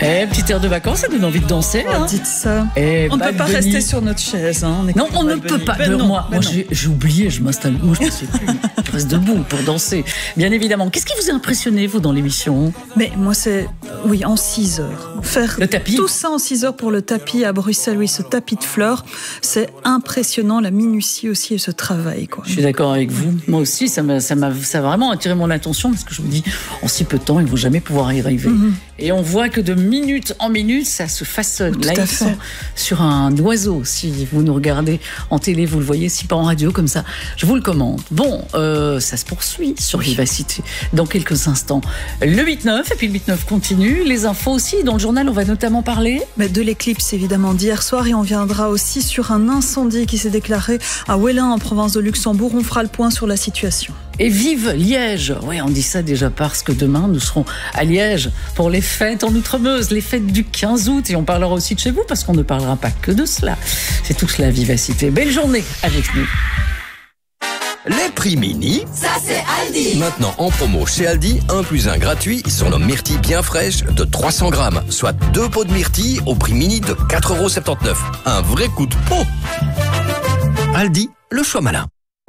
Petite air de vacances, ça donne envie de danser. Oh, dites ça. On ne peut pas rester sur notre chaise. Non, on ne peut pas. Moi, j'ai oublié, je m'installe. Moi, je ne sais plus. Je reste debout pour danser. Bien évidemment. Qu'est-ce qui vous a impressionné, vous, dans l'émission? Mais moi, c'est, en 6 heures. Faire le tapis. Tout ça en 6 heures pour le tapis à Bruxelles, ce tapis de fleurs, c'est impressionnant, la minutie aussi et ce travail, quoi. Je suis d'accord avec vous. Moi aussi, ça a vraiment attiré mon attention parce que je me dis, en si peu de temps, ils ne vont jamais pouvoir y arriver. Et on voit que de minute en minute, ça se façonne. Là, ils sont sur un oiseau. Si vous nous regardez en télé, vous le voyez, si pas en radio comme ça, je vous le commande. Bon, ça se poursuit sur Vivacité dans quelques instants. Le 8-9, et puis le 8-9 continue. Les infos aussi. Dans le journal, on va notamment parler de l'éclipse, évidemment, d'hier soir. Et on viendra aussi sur un incendie qui s'est déclaré à Wellin, en province de Luxembourg. On fera le point sur la situation. Et vive Liège! Oui, on dit ça déjà parce que demain, nous serons à Liège pour les fêtes en Outremeuse, les fêtes du 15 août. Et on parlera aussi de chez vous parce qu'on ne parlera pas que de cela. C'est tout cela, Vivacité. Belle journée avec nous. Les prix mini, ça c'est Aldi. Maintenant en promo chez Aldi, 1 + 1 gratuit sur nos myrtilles bien fraîches de 300 grammes, soit 2 pots de myrtilles au prix mini de 4,79 €. Un vrai coup de pot. Aldi, le choix malin.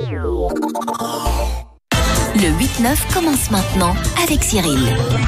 Le 8-9 commence maintenant avec Cyril.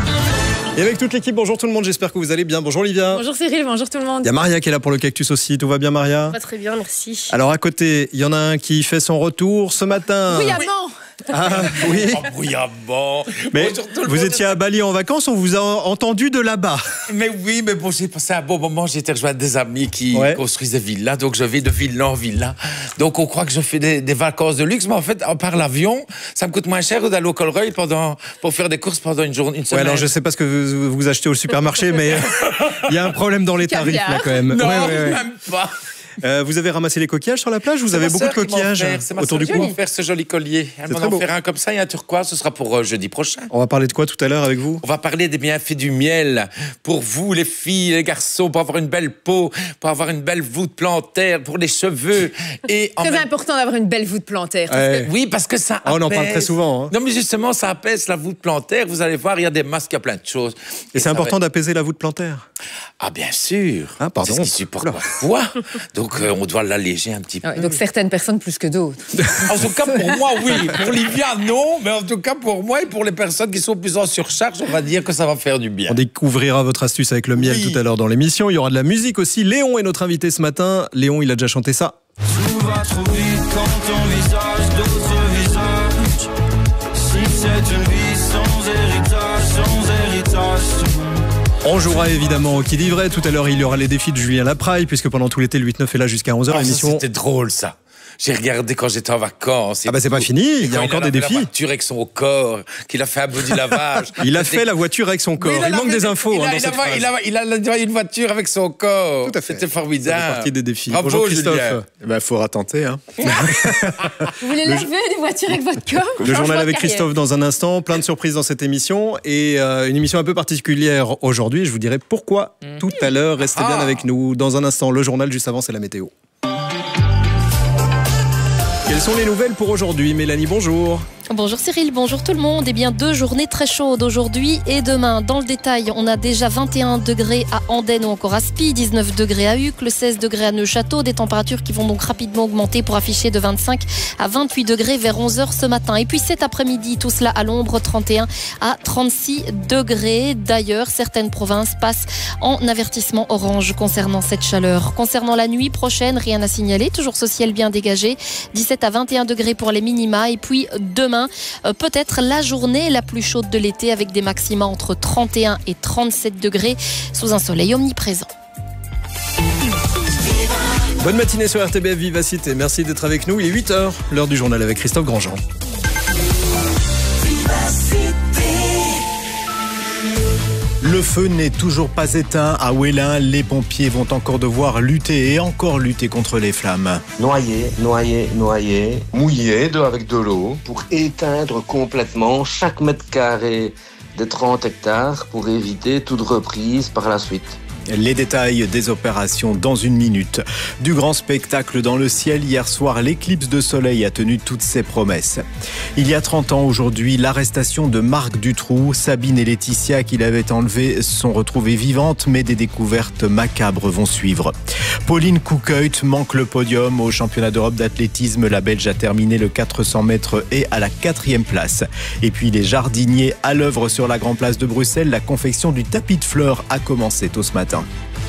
Et avec toute l'équipe, bonjour tout le monde, j'espère que vous allez bien. Bonjour Olivia. Bonjour Cyril, bonjour tout le monde. Il y a Maria qui est là pour le cactus aussi, tout va bien Maria? Ça va très bien, merci. Alors à côté, il y en a un qui fait son retour ce matin. Bruyamment. Ah oui. Bruyamment. Mais vous étiez à Bali en vacances, on vous a entendu de là-bas. Mais oui, mais bon, j'ai passé un bon moment. J'ai été rejoindre des amis qui construisent des villas. Donc je vais de villa en villa. Donc on croit que je fais des vacances de luxe. Mais en fait, par l'avion, ça me coûte moins cher d'aller au Colreuil pour faire des courses pendant une journée, une semaine. Ouais, alors je sais pas ce que vous achetez au supermarché, mais il y a un problème dans les tarifs là quand même. Non, même pas. Vous avez ramassé les coquillages sur la plage? Vous avez beaucoup de coquillages autour du cou? C'est faire ce joli collier. Elle m'en offert un comme ça et un turquoise. Ce sera pour jeudi prochain. On va parler de quoi tout à l'heure avec vous? On va parler des bienfaits du miel. Pour vous, les filles, les garçons, pour avoir une belle peau, pour avoir une belle voûte plantaire, pour les cheveux. Et très important d'avoir une belle voûte plantaire. Oui, parce que ça apaise. On en parle très souvent. Hein. Non, mais justement, ça apaise la voûte plantaire. Vous allez voir, il y a des masques, il y a plein de choses. Et c'est important d'apaiser la voûte plantaire? Ah, bien sûr. Ah, pardon. C'est ce qui supporte la poids. Donc, on doit l'alléger un petit peu. Donc, certaines personnes plus que d'autres. En tout cas, pour moi, oui. Pour Livia, non. Mais en tout cas, pour moi et pour les personnes qui sont plus en surcharge, on va dire que ça va faire du bien. On découvrira votre astuce avec le miel tout à l'heure dans l'émission. Il y aura de la musique aussi. Léon est notre invité ce matin. Léon, il a déjà chanté ça. Tout va trop vite quand on visage d'autres visages. Si c'est une vie sans héritage. On jouera évidemment au qui dit vrai. Tout à l'heure, il y aura les défis de Julien Lapraille, puisque pendant tout l'été, le 8-9 est là jusqu'à 11h. L'émission... C'était drôle, ça. J'ai regardé quand j'étais en vacances. Ah bah c'est pas fini, il y a encore des défis. Il a la voiture avec son corps, qu'il a fait un body lavage. Il a fait la voiture avec son corps. Il manque des infos dans cette phrase. Il a une voiture avec son corps. Tout à fait. C'était formidable. Ça fait partie des défis. Bravo, bonjour Christophe. Il faudra tenter. Hein. Vous voulez laver des voitures avec votre corps? Le journal avec Christophe dans un instant. Plein de surprises dans cette émission. Et une émission un peu particulière aujourd'hui. Je vous dirai pourquoi tout à l'heure. Restez bien avec nous. Dans un instant, le journal. Juste avant, c'est la météo. Quelles sont les nouvelles pour aujourd'hui? Mélanie, bonjour. Bonjour Cyril, bonjour tout le monde. Eh bien, 2 journées très chaudes aujourd'hui et demain. Dans le détail, on a déjà 21 degrés à Andenne ou encore à Spie, 19 degrés à Uccle, 16 degrés à Neufchâteau. Des températures qui vont donc rapidement augmenter pour afficher de 25 à 28 degrés vers 11h ce matin. Et puis cet après-midi, tout cela à l'ombre, 31 à 36 degrés. D'ailleurs, certaines provinces passent en avertissement orange concernant cette chaleur. Concernant la nuit prochaine, rien à signaler. Toujours ce ciel bien dégagé. 17 à 21 degrés pour les minima. Et puis demain, peut-être la journée la plus chaude de l'été avec des maxima entre 31 et 37 degrés sous un soleil omniprésent. Bonne matinée sur RTBF Vivacité. Merci d'être avec nous. Il est 8h, l'heure du journal avec Christophe Grandjean. Le feu n'est toujours pas éteint à Wellin. Les pompiers vont encore devoir lutter et encore lutter contre les flammes. Noyer, mouiller avec de l'eau pour éteindre complètement chaque mètre carré des 30 hectares pour éviter toute reprise par la suite. Les détails des opérations dans une minute. Du grand spectacle dans le ciel. Hier soir, l'éclipse de soleil a tenu toutes ses promesses. Il y a 30 ans aujourd'hui, l'arrestation de Marc Dutroux. Sabine et Laetitia, qui l'avaient enlevé, sont retrouvées vivantes, mais des découvertes macabres vont suivre. Pauline Koekhuis manque le podium au championnat d'Europe d'athlétisme. La Belge a terminé le 400 mètres et à la 4e place. Et puis les jardiniers à l'œuvre sur la Grande Place de Bruxelles. La confection du tapis de fleurs a commencé tôt ce matin.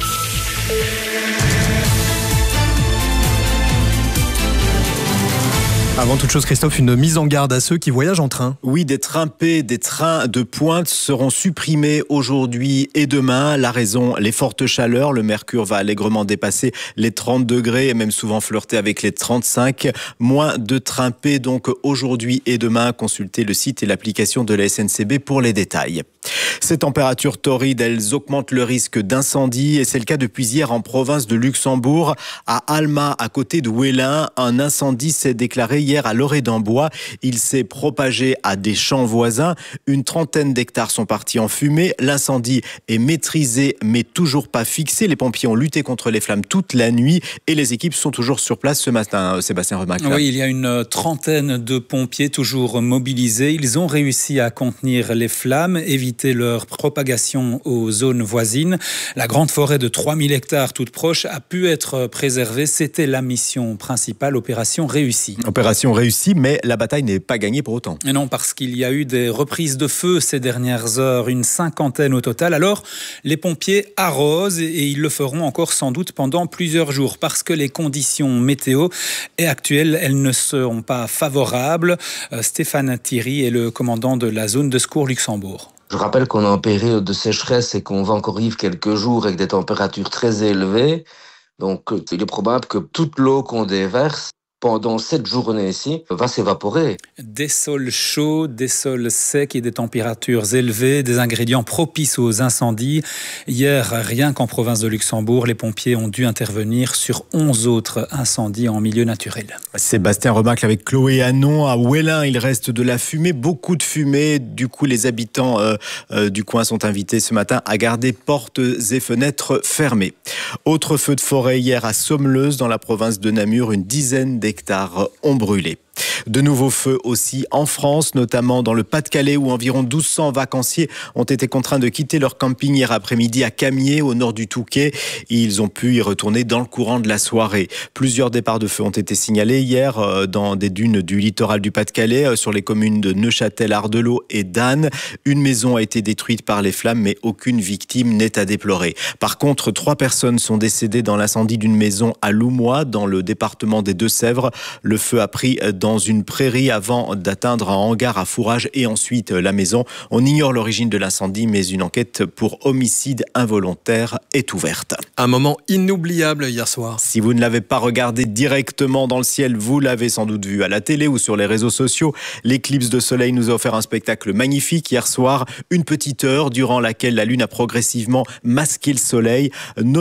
Avant toute chose, Christophe, une mise en garde à ceux qui voyagent en train. Oui, des trains P, des trains de pointe seront supprimés aujourd'hui et demain. La raison, les fortes chaleurs. Le mercure va allègrement dépasser les 30 degrés et même souvent flirter avec les 35. Moins de trains P donc aujourd'hui et demain. Consultez le site et l'application de la SNCB pour les détails. Ces températures torrides, elles augmentent le risque d'incendie et c'est le cas depuis hier en province de Luxembourg. À Alma, à côté de Wellin, un incendie s'est déclaré hier à Loré-d'Ambois. Il s'est propagé à des champs voisins. Une trentaine d'hectares sont partis en fumée. L'incendie est maîtrisé mais toujours pas fixé. Les pompiers ont lutté contre les flammes toute la nuit et les équipes sont toujours sur place ce matin. Sébastien Remac. Oui, il y a une trentaine de pompiers toujours mobilisés. Ils ont réussi à contenir les flammes, éviter leur propagation aux zones voisines. La grande forêt de 3000 hectares toute proche a pu être préservée. C'était la mission principale, opération réussie. Opération réussie, mais la bataille n'est pas gagnée pour autant. Et non, parce qu'il y a eu des reprises de feu ces dernières heures, une 50aine au total. Alors, les pompiers arrosent et ils le feront encore sans doute pendant plusieurs jours parce que les conditions météo actuelles, elles ne seront pas favorables. Stéphane Thierry est le commandant de la zone de secours Luxembourg. Je rappelle qu'on est en période de sécheresse et qu'on va encore vivre quelques jours avec des températures très élevées. Donc, il est probable que toute l'eau qu'on déverse pendant cette journée-ci va s'évaporer. Des sols chauds, des sols secs et des températures élevées, des ingrédients propices aux incendies. Hier, rien qu'en province de Luxembourg, les pompiers ont dû intervenir sur 11 autres incendies en milieu naturel. Sébastien Remac avec Chloé Hanon. À Wellin, il reste de la fumée, beaucoup de fumée. Du coup, les habitants du coin sont invités ce matin à garder portes et fenêtres fermées. Autre feu de forêt hier à Sommeleuse, dans la province de Namur, une dizaine d'hectares ont brûlé. De nouveaux feux aussi en France, notamment dans le Pas-de-Calais où environ 1200 vacanciers ont été contraints de quitter leur camping hier après-midi à Camiers, au nord du Touquet. Ils ont pu y retourner dans le courant de la soirée. Plusieurs départs de feu ont été signalés hier dans des dunes du littoral du Pas-de-Calais, sur les communes de Neuchâtel, Ardelot et d'Anne. Une maison a été détruite par les flammes, mais aucune victime n'est à déplorer. Par contre, 3 personnes sont décédées dans l'incendie d'une maison à Loumois, dans le département des Deux-Sèvres. Le feu a pris dans une prairie avant d'atteindre un hangar à fourrage et ensuite la maison. On ignore l'origine de l'incendie, mais une enquête pour homicide involontaire est ouverte. Un moment inoubliable hier soir. Si vous ne l'avez pas regardé directement dans le ciel, vous l'avez sans doute vu à la télé ou sur les réseaux sociaux. L'éclipse de soleil nous a offert un spectacle magnifique hier soir. Une petite heure durant laquelle la Lune a progressivement masqué le soleil.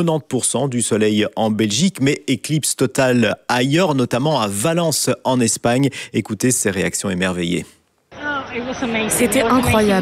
90% du soleil en Belgique, mais éclipse totale ailleurs, notamment à Valence en Espagne. Écoutez ces réactions émerveillées. C'était incroyable.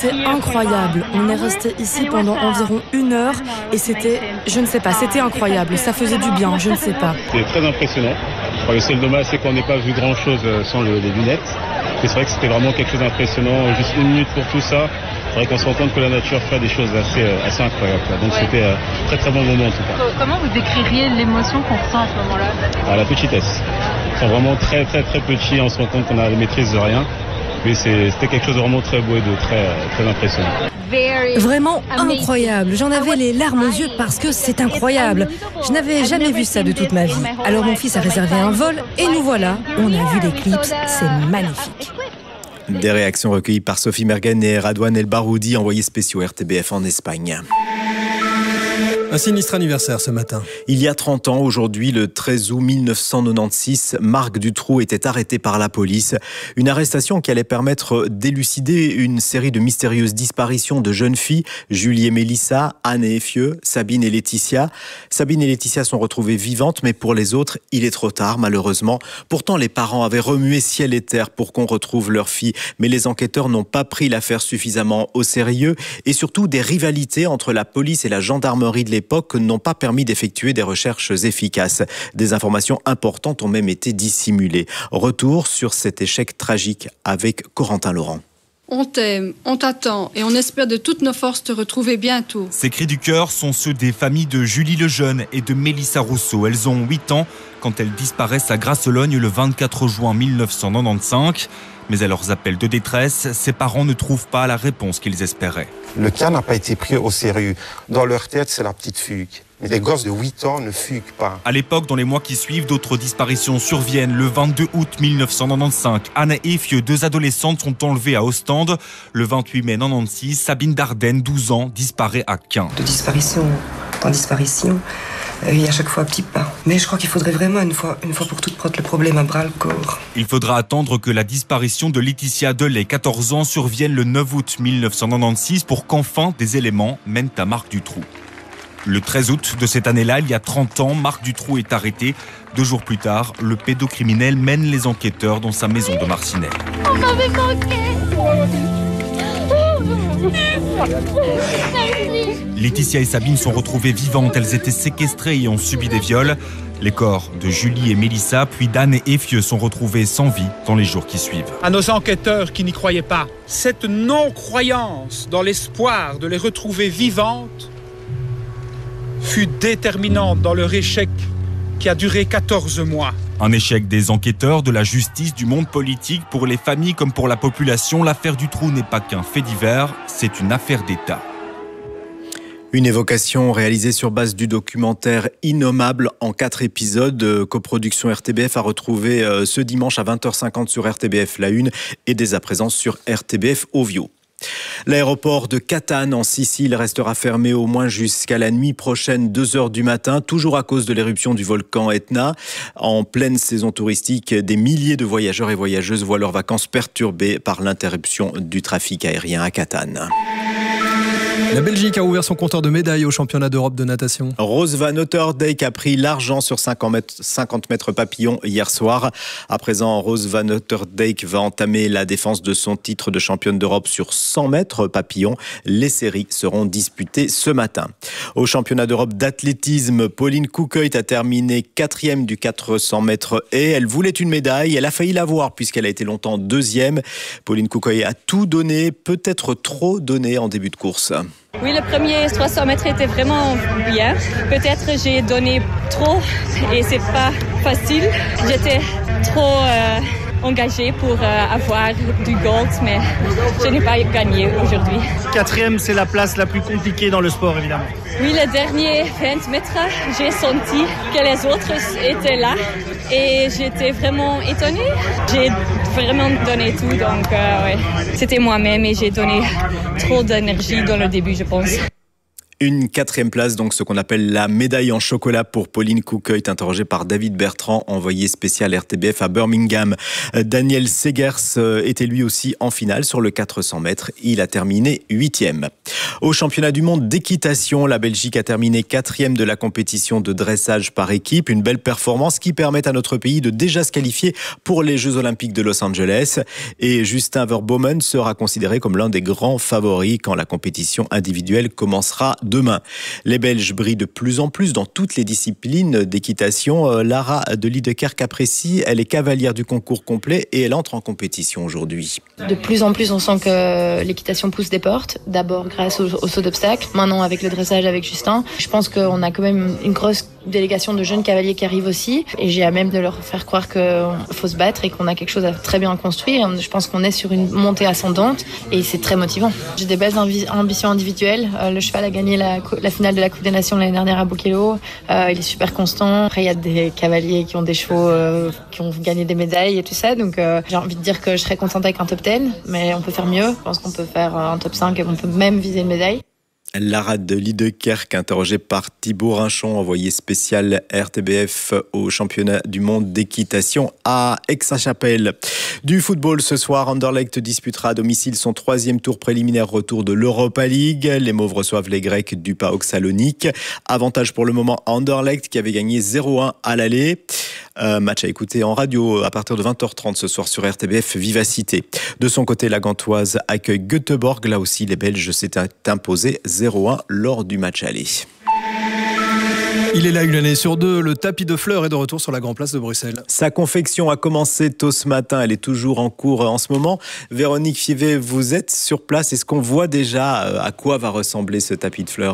On est resté ici pendant environ 1 heure et c'était incroyable. Ça faisait du bien, je ne sais pas. C'est très impressionnant. Le seul dommage, c'est qu'on n'ait pas vu grand-chose sans les lunettes. Mais c'est vrai que c'était vraiment quelque chose d'impressionnant. Juste 1 minute pour tout ça. C'est vrai qu'on se rend compte que la nature fait des choses assez incroyables. Donc c'était un très très bon moment en tout cas. Comment vous décririez l'émotion qu'on ressent à ce moment-là ? À la petitesse. Ils sont vraiment très très très petits. On se rend compte qu'on a la maîtrise de rien. Mais c'était quelque chose de vraiment très beau et de très impressionnant. Vraiment incroyable. J'en avais les larmes aux yeux parce que c'est incroyable. Je n'avais jamais vu ça de toute ma vie. Alors mon fils a réservé un vol et nous voilà. On a vu l'éclipse. C'est magnifique. Des réactions recueillies par Sophie Mergen et Radouane El Baroudi, envoyés spéciaux RTBF en Espagne. Un sinistre anniversaire ce matin. Il y a 30 ans, aujourd'hui, le 13 août 1996, Marc Dutroux était arrêté par la police. Une arrestation qui allait permettre d'élucider une série de mystérieuses disparitions de jeunes filles. Julie et Mélissa, Anne et Effieux, Sabine et Laetitia. Sabine et Laetitia sont retrouvées vivantes, mais pour les autres, il est trop tard, malheureusement. Pourtant, les parents avaient remué ciel et terre pour qu'on retrouve leur fille. Mais les enquêteurs n'ont pas pris l'affaire suffisamment au sérieux. Et surtout, des rivalités entre la police et la gendarmerie de l'époque n'ont pas permis d'effectuer des recherches efficaces. Des informations importantes ont même été dissimulées. Retour sur cet échec tragique avec Corentin Laurent. On t'aime, on t'attend et on espère de toutes nos forces te retrouver bientôt. Ces cris du cœur sont ceux des familles de Julie Lejeune et de Mélissa Rousseau. Elles ont 8 ans quand elles disparaissent à Grasse-Logne le 24 juin 1995. Mais à leurs appels de détresse, ces parents ne trouvent pas la réponse qu'ils espéraient. Le cas n'a pas été pris au sérieux. Dans leur tête, c'est la petite fugue. Mais les gosses de 8 ans ne fuguent pas. À l'époque, dans les mois qui suivent, d'autres disparitions surviennent. Le 22 août 1995, Anna et Fieu, 2 adolescentes, sont enlevées à Ostende. Le 28 mai 1996, Sabine Dardenne, 12 ans, disparaît à Caen. De disparition en disparition, il y a à chaque fois un petit pas. Mais je crois qu'il faudrait vraiment une fois pour toutes prendre le problème à bras le corps. Il faudra attendre que la disparition de Laetitia Delay, 14 ans, survienne le 9 août 1996 pour qu'enfin des éléments mènent à Marc Dutroux. Le 13 août de cette année-là, il y a 30 ans, Marc Dutroux est arrêté. 2 jours plus tard, le pédocriminel mène les enquêteurs dans sa maison de Marcinelle. On m'avait manqué. Laetitia et Sabine sont retrouvées vivantes. Elles étaient séquestrées et ont subi des viols. Les corps de Julie et Mélissa, puis d'Anne et Effieux sont retrouvés sans vie dans les jours qui suivent. À nos enquêteurs qui n'y croyaient pas, cette non-croyance dans l'espoir de les retrouver vivantes fut déterminante dans leur échec qui a duré 14 mois. Un échec des enquêteurs, de la justice, du monde politique. Pour les familles comme pour la population, l'affaire Dutroux n'est pas qu'un fait divers, c'est une affaire d'État. Une évocation réalisée sur base du documentaire Innommable en 4 épisodes. Coproduction RTBF a retrouvé ce dimanche à 20h50 sur RTBF La Une et dès à présent sur RTBF Ovio. L'aéroport de Catane en Sicile restera fermé au moins jusqu'à la nuit prochaine, 2h du matin, toujours à cause de l'éruption du volcan Etna. En pleine saison touristique, des milliers de voyageurs et voyageuses voient leurs vacances perturbées par l'interruption du trafic aérien à Catane. La Belgique a ouvert son compteur de médailles au championnat d'Europe de natation. Rose Van Otterdijk a pris l'argent sur 50 mètres papillon hier soir. À présent, Rose Van Otterdijk va entamer la défense de son titre de championne d'Europe sur 100 mètres papillon. Les séries seront disputées ce matin. Au championnat d'Europe d'athlétisme, Pauline Coucœut a terminé 4e du 400 mètres et elle voulait une médaille. Elle a failli l'avoir puisqu'elle a été longtemps 2e. Pauline Coucœut a tout donné, peut-être trop donné en début de course. Oui, le premier 300 mètres était vraiment bien. Peut-être j'ai donné trop et c'est pas facile. J'étais trop engagée pour avoir du gold, mais je n'ai pas gagné aujourd'hui. 4e, c'est la place la plus compliquée dans le sport, évidemment. Oui, le dernier 20 mètres, j'ai senti que les autres étaient là et j'étais vraiment étonnée. J'ai vraiment donné tout, donc ouais. C'était moi-même et j'ai donné trop d'énergie dans le début, je pense. Une 4e place, donc ce qu'on appelle la médaille en chocolat pour Pauline Coucœut, interrogée par David Bertrand, envoyé spécial RTBF à Birmingham. Daniel Segers était lui aussi en finale sur le 400 mètres. Il a terminé 8e. Au championnat du monde d'équitation, la Belgique a terminé 4e de la compétition de dressage par équipe. Une belle performance qui permet à notre pays de déjà se qualifier pour les Jeux Olympiques de Los Angeles. Et Justin Verbomen sera considéré comme l'un des grands favoris quand la compétition individuelle commencera demain. Les Belges brillent de plus en plus dans toutes les disciplines d'équitation. Lara de Liedekerk apprécie, elle est cavalière du concours complet et elle entre en compétition aujourd'hui. De plus en plus, on sent que l'équitation pousse des portes. D'abord grâce au saut d'obstacle, maintenant avec le dressage avec Justin. Je pense qu'on a quand même une grosse délégation de jeunes cavaliers qui arrivent aussi et j'ai à même de leur faire croire qu'il faut se battre et qu'on a quelque chose à très bien construire. Je pense qu'on est sur une montée ascendante et c'est très motivant. J'ai des belles ambitions individuelles. Le cheval a gagné la finale de la Coupe des Nations l'année dernière à Bokello. Il est super constant. Après, il y a des cavaliers qui ont des chevaux qui ont gagné des médailles et tout ça. Donc, j'ai envie de dire que je serais contente avec un top 10, mais on peut faire mieux. Je pense qu'on peut faire un top 5 et on peut même viser une médaille. Lara de Liedekerk, interrogée par Thibaut Rinchon, envoyé spécial RTBF au championnat du monde d'équitation à Aix-la-Chapelle. Du football ce soir, Anderlecht disputera à domicile son 3e tour préliminaire retour de l'Europa League. Les Mauves reçoivent les Grecs du PAOK Salonique. Avantage pour le moment Anderlecht qui avait gagné 0-1 à l'aller. Match à écouter en radio à partir de 20h30 ce soir sur RTBF Vivacité. De son côté, la Gantoise accueille Göteborg. Là aussi, les Belges s'étaient imposés 0-1 lors du match aller. Il est là une année sur deux. Le tapis de fleurs est de retour sur la Grand Place de Bruxelles. Sa confection a commencé tôt ce matin. Elle est toujours en cours en ce moment. Véronique Fievé, vous êtes sur place. Est-ce qu'on voit déjà à quoi va ressembler ce tapis de fleurs ?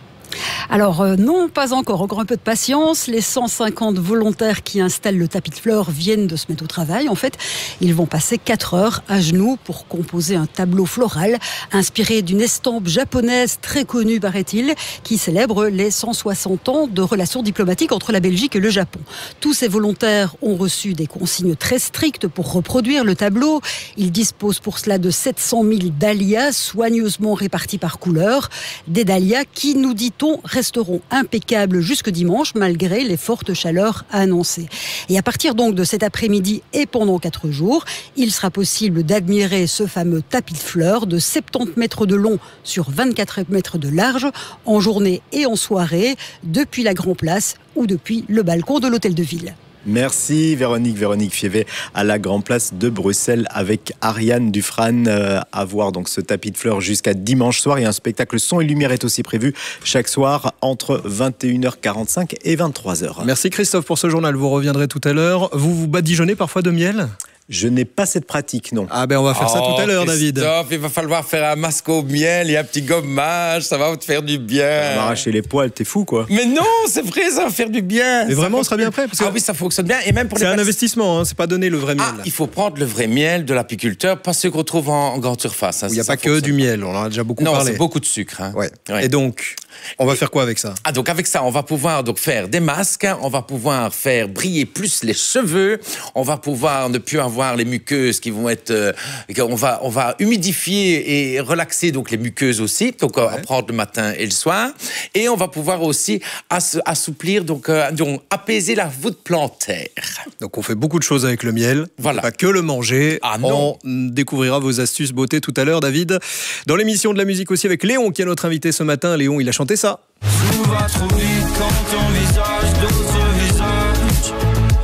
Alors non, pas encore. Encore un peu de patience. Les 150 volontaires qui installent le tapis de fleurs viennent de se mettre au travail. En fait, ils vont passer 4 heures à genoux pour composer un tableau floral inspiré d'une estampe japonaise très connue, paraît-il, qui célèbre les 160 ans de relations diplomatiques entre la Belgique et le Japon. Tous ces volontaires ont reçu des consignes très strictes pour reproduire le tableau. Ils disposent pour cela de 700 000 dahlias soigneusement répartis par couleur. Des dahlias qui, nous dit-on, resteront impeccables jusque dimanche malgré les fortes chaleurs annoncées. Et à partir donc de cet après-midi et pendant 4 jours, il sera possible d'admirer ce fameux tapis de fleurs de 70 mètres de long sur 24 mètres de large en journée et en soirée depuis la Grand Place ou depuis le balcon de l'Hôtel de Ville. Merci Véronique Fievé à la Grand Place de Bruxelles avec Ariane Dufresne. À voir donc ce tapis de fleurs jusqu'à dimanche soir. Et un spectacle son et lumière est aussi prévu chaque soir entre 21h45 et 23h. Merci Christophe pour ce journal. Vous reviendrez tout à l'heure. Vous badigeonnez parfois de miel ? Je n'ai pas cette pratique, non. Ah ben on va faire ça tout à l'heure, David. Il va falloir faire un masque au miel et un petit gommage, ça va te faire du bien. On va arracher les poils, t'es fou quoi. Mais non, c'est vrai, ça va faire du bien. Mais vraiment, on sera bien prêt. Ah oui, ça fonctionne bien. Et même pour c'est un investissement, hein, c'est pas donner le vrai miel. Il faut prendre le vrai miel de l'apiculteur, pas ce qu'on trouve en grande surface. Hein, il n'y a pas que du miel, on en a déjà beaucoup parlé. Non, c'est beaucoup de sucre. Hein. Ouais. Et donc, on va faire quoi avec ça ? Donc avec ça, on va pouvoir donc faire des masques, on va pouvoir faire briller plus les cheveux, on va pouvoir ne plus avoir les muqueuses qui vont être, on va humidifier et relaxer donc les muqueuses aussi, donc on va prendre le matin et le soir, et on va pouvoir aussi assouplir donc apaiser la voûte plantaire. Donc on fait beaucoup de choses avec le miel, pas que le manger. On découvrira vos astuces beauté tout à l'heure, David. Dans l'émission de la musique aussi avec Léon qui est notre invité ce matin. Léon, il a chanté ça. Tout va trop vite quand on visage d'autres visages.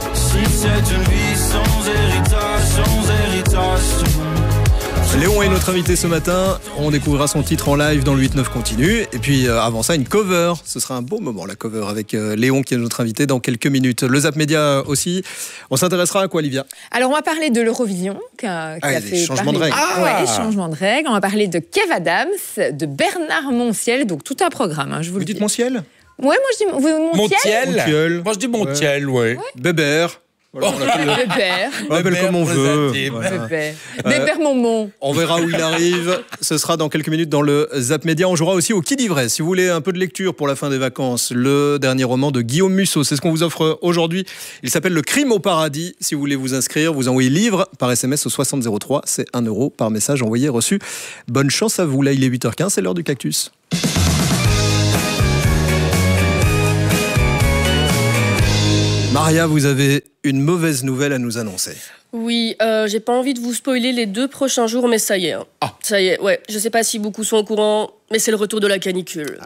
Si c'est une vie sans héritage, Léon est notre invité ce matin. On découvrira son titre en live dans le 8-9 continu. Et puis avant ça, une cover. Ce sera un beau moment, la cover, avec Léon qui est notre invité dans quelques minutes. Le Zap Média aussi. On s'intéressera à quoi, Olivia ? Alors, on va parler de l'Eurovision qui a fait changement de règles. Changement de règles. On va parler de Kev Adams, de Bernard Montiel. Donc, tout un programme. Hein, vous dites Montiel ? Ouais, moi je dis Montiel. Moi je dis Montiel, ouais. Bébert. Voilà, Bébert. On l'appelle comme on veut. Bébert Momon. On verra où il arrive. Ce sera dans quelques minutes dans le Zap Média. On jouera aussi au Qui dit vrai. Si vous voulez un peu de lecture pour la fin des vacances, le dernier roman de Guillaume Musso, c'est ce qu'on vous offre aujourd'hui. Il s'appelle Le Crime au paradis. Si vous voulez vous inscrire, vous envoyez livre par SMS au 6003. C'est 1 € par message envoyé reçu. Bonne chance à vous. Là, il est 8h15. C'est l'heure du cactus. Maria, vous avez une mauvaise nouvelle à nous annoncer. Oui, j'ai pas envie de vous spoiler les 2 prochains jours, mais ça y est. Hein. Ça y est, ouais. Je sais pas si beaucoup sont au courant, mais c'est le retour de la canicule.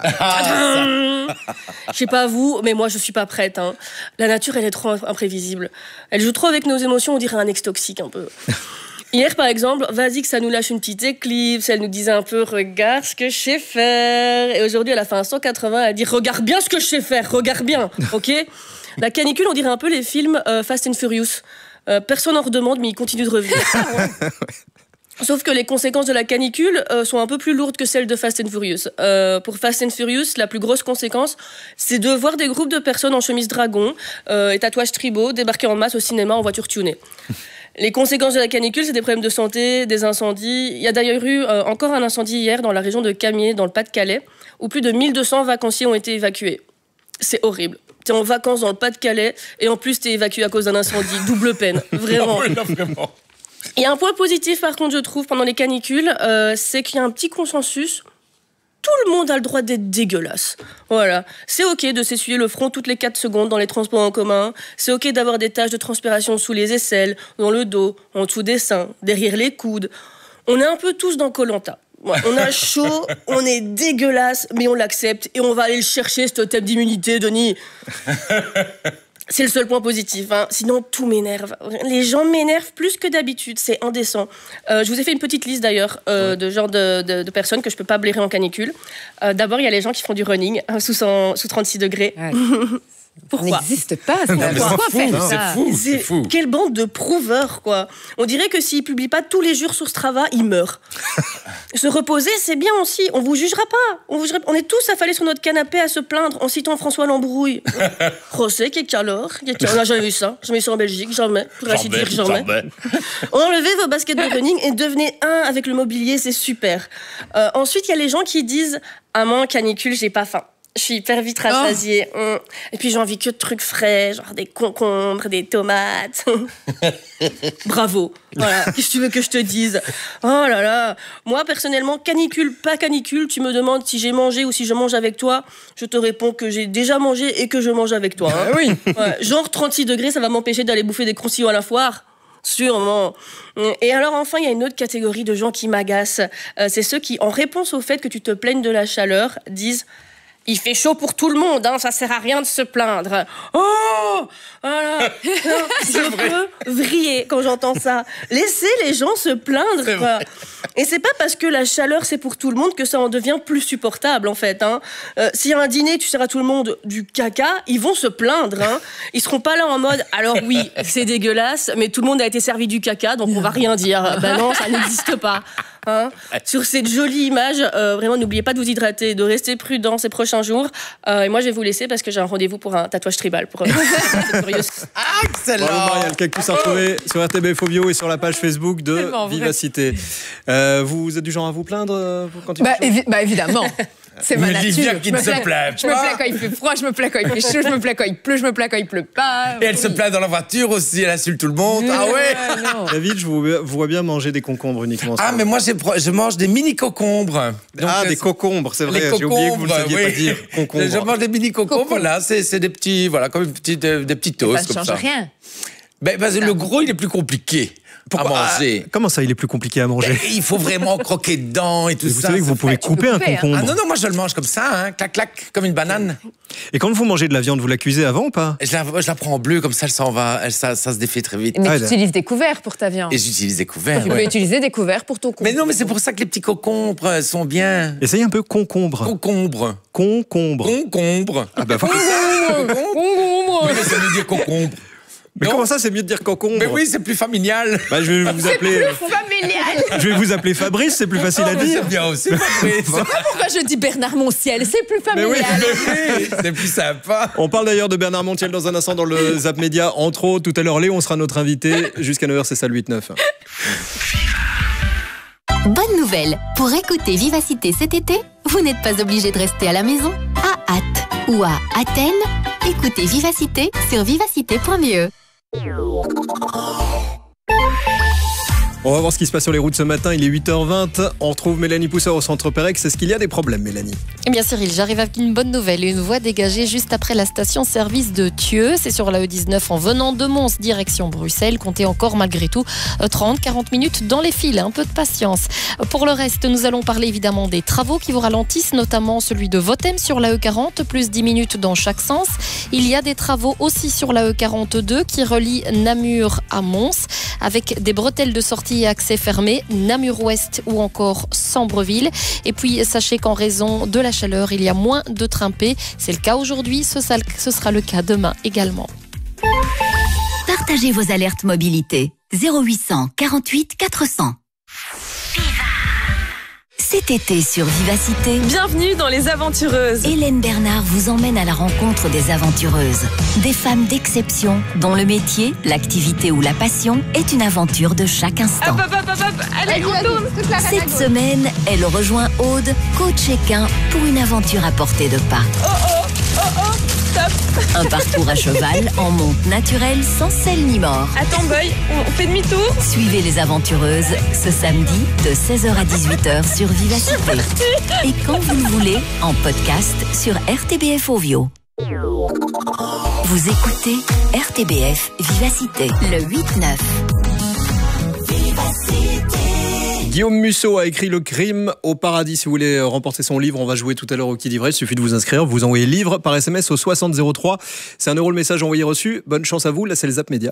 Je sais pas vous, mais moi je suis pas prête. Hein. La nature, elle est trop imprévisible. Elle joue trop avec nos émotions, on dirait un ex toxique un peu. Hier, par exemple, vas-y que ça nous lâche une petite éclipse, elle nous disait un peu « Regarde ce que je sais faire ». Et aujourd'hui, elle a fait un 180, elle dit « Regarde bien ce que je sais faire, regarde bien ». Ok ? La canicule, on dirait un peu les films Fast and Furious. Personne n'en redemande, mais ils continuent de revenir. Sauf que les conséquences de la canicule sont un peu plus lourdes que celles de Fast and Furious. Pour Fast and Furious, la plus grosse conséquence, c'est de voir des groupes de personnes en chemise dragon et tatouages tribaux débarquer en masse au cinéma en voiture tunée. Les conséquences de la canicule, c'est des problèmes de santé, des incendies. Il y a d'ailleurs eu encore un incendie hier dans la région de Camiers, dans le Pas-de-Calais, où plus de 1200 vacanciers ont été évacués. C'est horrible. T'es en vacances dans le Pas-de-Calais et en plus t'es évacué à cause d'un incendie. Double peine, vraiment. Non, vraiment. Il y a un point positif par contre, je trouve, pendant les canicules, c'est qu'il y a un petit consensus. Tout le monde a le droit d'être dégueulasse. Voilà. C'est ok de s'essuyer le front toutes les 4 secondes dans les transports en commun. C'est ok d'avoir des taches de transpiration sous les aisselles, dans le dos, en dessous des seins, derrière les coudes. On est un peu tous dans Koh-Lanta. Ouais, on a chaud, on est dégueulasse, mais on l'accepte et on va aller le chercher, ce totem d'immunité, Denis. C'est le seul point positif, hein. Sinon tout m'énerve. Les gens m'énervent plus que d'habitude, c'est indécent. Je vous ai fait une petite liste d'ailleurs de genre de personnes que je peux pas blairer en canicule. D'abord, il y a les gens qui font du running sous 36 degrés. Ouais. Pourquoi ? Ça n'existe pas. C'est fou. Quelle bande de prouveurs, quoi. On dirait que s'ils publient pas tous les jours sur Strava, ils meurent. Se reposer, c'est bien aussi. On vous jugera pas. On est tous affalés sur notre canapé à se plaindre en citant François Lambrouille. José, qu'est-ce alors ? On n'a jamais vu ça. Jamais vu ça en Belgique, jamais. Jamais. Enlevez vos baskets de running et devenez un avec le mobilier, c'est super. Ensuite, il y a les gens qui disent « Ah, moi, en canicule, j'ai pas faim. Je suis hyper vite rassasiée. Et puis j'ai envie que de trucs frais, genre des concombres, des tomates. » Bravo. Voilà. Qu'est-ce que tu veux que je te dise ? Oh là là. Moi, personnellement, canicule, pas canicule, tu me demandes si j'ai mangé ou si je mange avec toi. Je te réponds que j'ai déjà mangé et que je mange avec toi. Hein. Oui. Ouais. Genre 36 degrés, ça va m'empêcher d'aller bouffer des croustillons à la foire ? Sûrement. Et alors enfin, il y a une autre catégorie de gens qui m'agacent. C'est ceux qui, en réponse au fait que tu te plaignes de la chaleur, disent « Il fait chaud pour tout le monde, hein, ça sert à rien de se plaindre. » Oh, voilà. Je peux vriller quand j'entends ça. Laissez les gens se plaindre, quoi. Et c'est pas parce que la chaleur c'est pour tout le monde que ça en devient plus supportable, en fait. Hein. S'il y a un dîner, tu sers à tout le monde du caca, ils vont se plaindre. Hein. Ils seront pas là en mode « Alors oui, c'est dégueulasse, mais tout le monde a été servi du caca, donc on va rien dire. » Ben non, ça n'existe pas. Hein. Sur cette jolie image, vraiment, n'oubliez pas de vous hydrater, de rester prudent ces prochains jours. Et moi, je vais vous laisser parce que j'ai un rendez-vous pour un tatouage tribal. Excellent. Bravo Marielle, Cactus à retrouver sur RTBF Ovio et sur la page Facebook de Vivacité. Vous êtes du genre à vous plaindre quand il fait chaud ? Évidemment. C'est ma nature. Qui ne se plaint pas. Je me plains quand il fait froid, je me plains quand il fait chaud, je me plains quand il pleut, je me plains quand il pleut pas. Et elle se plaint dans la voiture aussi, elle insulte tout le monde. Ah ouais. David, je vous vois bien manger des concombres uniquement. Ah, mais moi je mange des mini-cocombres. Des cocombres, c'est vrai, j'ai oublié que vous ne le saviez pas dire. Concombres. Je mange des mini-cocombres, là, c'est des petits, voilà, comme des petits toasts. Ça ne change rien. Le gros, il est plus compliqué. À manger. Comment ça, il est plus compliqué à manger ? Il faut vraiment croquer dedans et tout ça. Vous savez que vous pouvez couper un concombre. Ah non, moi je le mange comme ça, hein, clac, clac, comme une banane. Et quand vous mangez de la viande, vous la cuisez avant ou pas ? Je la prends en bleu, comme ça, elle s'en va, ça se défait très vite. Mais tu utilises des couverts pour ta viande. Et j'utilise des couverts. Tu peux utiliser des couverts pour ton concombre. Mais non, mais c'est pour ça que les petits concombres sont bien. Essayez un peu concombre. Concombre. Ah bah voilà. Concombre. Mais ça veut dire concombre. Mais comment ça, c'est mieux de dire concombre ? Mais oui, c'est plus familial. Je vais vous appeler. C'est plus familial. Je vais vous appeler Fabrice, c'est plus facile à dire. C'est bien aussi, Fabrice. Pourquoi je dis Bernard Montiel ? C'est plus familial. Mais oui, c'est plus sympa. On parle d'ailleurs de Bernard Montiel dans un instant dans le Zap Média. Entre autres, tout à l'heure, Léon sera notre invité. Jusqu'à 9h, c'est ça le 8-9. Bonne nouvelle. Pour écouter Vivacité cet été, vous n'êtes pas obligé de rester à la maison. À Ath ou à Athènes, écoutez Vivacité sur vivacité.be. On va voir ce qui se passe sur les routes ce matin. Il est 8h20. On retrouve Mélanie Pousseur au centre Pérex. Est-ce qu'il y a des problèmes, Mélanie ? Eh bien, Cyril, j'arrive avec une bonne nouvelle. Une voie dégagée juste après la station-service de Thieux. C'est sur la E19 en venant de Mons, direction Bruxelles. Comptez encore, malgré tout, 30-40 minutes dans les files. Un peu de patience. Pour le reste, nous allons parler évidemment des travaux qui vous ralentissent, notamment celui de Votem sur la E40, plus 10 minutes dans chaque sens. Il y a des travaux aussi sur la E42 qui relie Namur à Mons, avec des bretelles de sortie et accès fermés, Namur-Ouest ou encore Sambreville. Et puis, sachez qu'en raison de la chaleur, il y a moins de trains-P. C'est le cas aujourd'hui, ce sera le cas demain également. Partagez vos alertes mobilité. 0800 48 400. Cet été sur Vivacité, bienvenue dans Les Aventureuses. Hélène Bernard vous emmène à la rencontre des aventureuses. Des femmes d'exception dont le métier, l'activité ou la passion est une aventure de chaque instant. Allez, on tourne. Cette semaine, elle rejoint Aude, coach équin, pour une aventure à portée de pas. Stop. Un parcours à cheval en monte naturelle sans selle ni mort. Attends, boy, on fait demi-tour. Suivez les aventureuses ce samedi de 16h à 18h sur Vivacité. Et quand vous le voulez, en podcast sur RTBF Ovio. Vous écoutez RTBF Vivacité, le 8-9. Vivacité. Guillaume Musso a écrit Le crime au paradis. Si vous voulez remporter son livre, on va jouer tout à l'heure au Qui dit vrai. Il suffit de vous inscrire. Vous envoyez livre par SMS au 6003. C'est 1 € le message envoyé reçu. Bonne chance à vous. Là, c'est le Zap Média.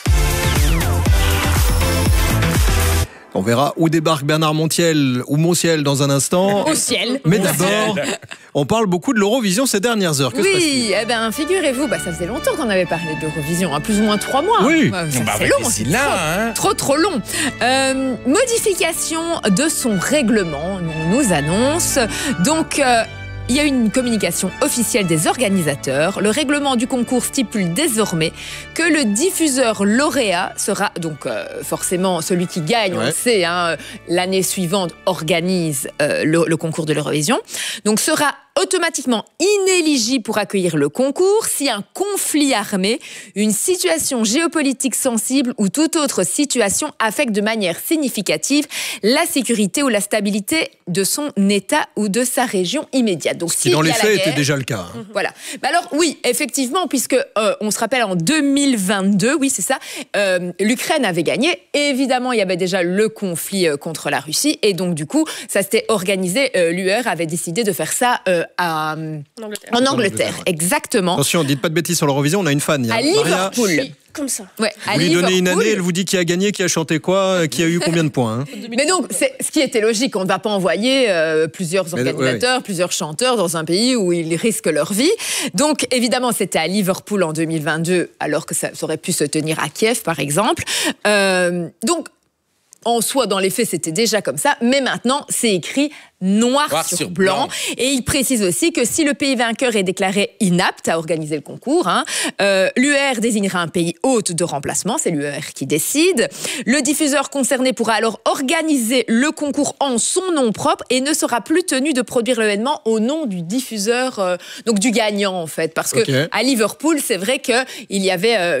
On verra où débarque Bernard Montiel ou Montiel dans un instant. Au ciel. Mais d'abord, on parle beaucoup de l'Eurovision ces dernières heures. Que se passe-t-il ? Eh ben, figurez-vous, ça faisait longtemps qu'on avait parlé de l'Eurovision, plus ou moins 3 mois. Oui. C'est long, c'est trop long. Modification de son règlement, on nous annonce. Donc, il y a une communication officielle des organisateurs. Le règlement du concours stipule désormais que le diffuseur lauréat sera donc forcément celui qui gagne, on le sait, l'année suivante organise le concours de l'Eurovision. Donc sera automatiquement inéligible pour accueillir le concours si un conflit armé, une situation géopolitique sensible ou toute autre situation affecte de manière significative la sécurité ou la stabilité de son État ou de sa région immédiate. Donc, ce qui dans les faits était déjà le cas. Voilà. Alors oui, effectivement, puisque on se rappelle en 2022, oui c'est ça, l'Ukraine avait gagné. Et évidemment, il y avait déjà le conflit contre la Russie. Et donc du coup, ça s'était organisé. L'UR avait décidé de faire ça en Angleterre. Exactement. Attention, dites pas de bêtises sur l'Eurovision, on a une fan. À Liverpool. Comme ça. Ouais, vous lui donnez une année, elle vous dit qui a gagné, qui a chanté quoi, qui a eu combien de points. Mais donc, c'est ce qui était logique. On ne va pas envoyer plusieurs organisateurs, plusieurs chanteurs dans un pays où ils risquent leur vie. Donc, évidemment, c'était à Liverpool en 2022, alors que ça aurait pu se tenir à Kiev, par exemple. Donc, en soi, dans les faits, c'était déjà comme ça. Mais maintenant, c'est écrit noir sur blanc. Et il précise aussi que si le pays vainqueur est déclaré inapte à organiser le concours, l'UR désignera un pays hôte de remplacement, c'est l'UR qui décide. Le diffuseur concerné pourra alors organiser le concours en son nom propre et ne sera plus tenu de produire l'événement au nom du diffuseur, donc du gagnant en fait. Parce que à Liverpool, c'est vrai qu'il y avait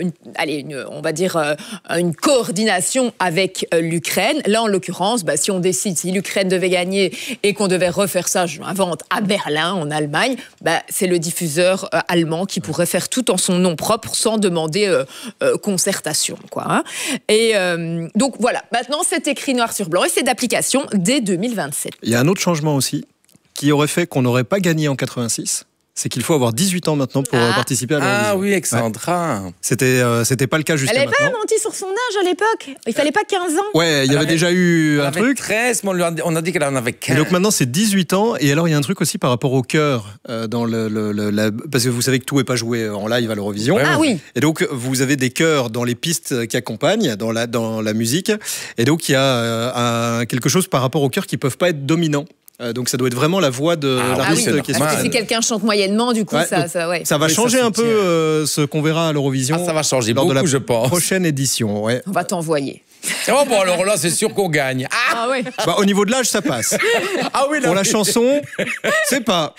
une coordination avec l'Ukraine. Là, en l'occurrence, si on décide, si l'Ukraine devait gagner et qu'on devait refaire ça, je m'invente, à Berlin, en Allemagne, c'est le diffuseur allemand qui pourrait faire tout en son nom propre sans demander concertation, quoi. Et donc voilà, maintenant c'est écrit noir sur blanc et c'est d'application dès 2027. Il y a un autre changement aussi qui aurait fait qu'on n'aurait pas gagné en 86. C'est qu'il faut avoir 18 ans maintenant pour participer à l'Eurovision. Ah oui, Alexandra. Ouais. C'était pas le cas jusqu'à maintenant. Elle n'avait pas menti sur son âge à l'époque. Il fallait pas 15 ans. Ouais, il y avait déjà eu un truc. 13, mais on a dit qu'elle en avait 15. Et donc maintenant, c'est 18 ans. Et alors, il y a un truc aussi par rapport au chœur. Parce que vous savez que tout n'est pas joué en live à l'Eurovision. Ah oui. Et donc, vous avez des chœurs dans les pistes qui accompagnent, dans la musique. Et donc, il y a quelque chose par rapport au chœur qui ne peuvent pas être dominants. Donc ça doit être vraiment la voix de l'artiste qui est parce que si quelqu'un chante moyennement, du coup, ça va changer un peu ce qu'on verra à l'Eurovision. Ça va changer lors beaucoup, je pense. Prochaine édition. Ouais. On va t'envoyer. Oh bon, alors là, c'est sûr qu'on gagne. Ah ouais. Au niveau de l'âge, ça passe. Ah oui, pour la chanson, c'est pas.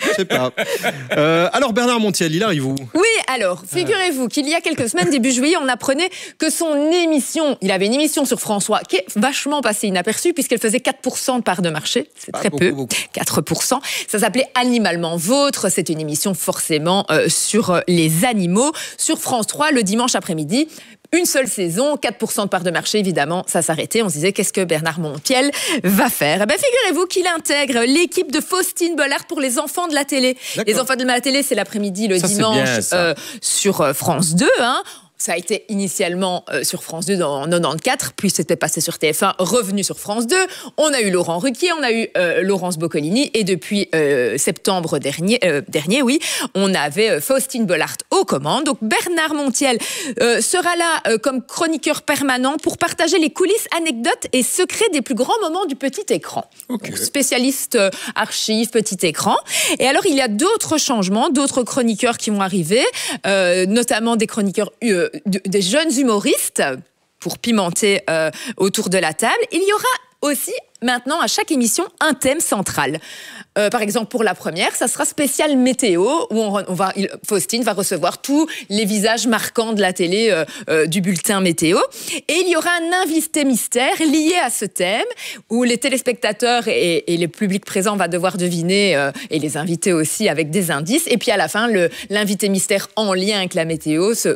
Alors Bernard Montiel, il arrive où ? Oui, alors, figurez-vous qu'il y a quelques semaines, début juillet, on apprenait que son émission, il avait une émission sur France 3 qui est vachement passée inaperçue puisqu'elle faisait 4% de part de marché. C'est très peu. 4%. Ça s'appelait Animalement Vôtre. C'est une émission forcément sur les animaux. Sur France 3, le dimanche après-midi. Une seule saison, 4% de part de marché, évidemment, ça s'arrêtait. On se disait, qu'est-ce que Bernard Montiel va faire ? Figurez-vous qu'il intègre l'équipe de Faustine Bollard pour les enfants de la télé. D'accord. Les enfants de la télé, c'est l'après-midi, le dimanche, sur France 2, Ça a été initialement sur France 2 en 94, puis c'était passé sur TF1, revenu sur France 2. On a eu Laurent Ruquier, on a eu Laurence Boccolini, et depuis septembre dernier, on avait Faustine Bollard aux commandes. Donc Bernard Montiel sera là comme chroniqueur permanent pour partager les coulisses, anecdotes et secrets des plus grands moments du petit écran. Okay. Donc, spécialiste archives, petit écran. Et alors, il y a d'autres changements, d'autres chroniqueurs qui vont arriver, notamment des chroniqueurs des jeunes humoristes pour pimenter autour de la table. Il y aura aussi maintenant à chaque émission un thème central. Par exemple, pour la première, ça sera spécial météo où Faustine va recevoir tous les visages marquants de la télé du bulletin météo. Et il y aura un invité mystère lié à ce thème où les téléspectateurs et les publics présents vont devoir deviner et les invités aussi avec des indices. Et puis à la fin, l'invité mystère en lien avec la météo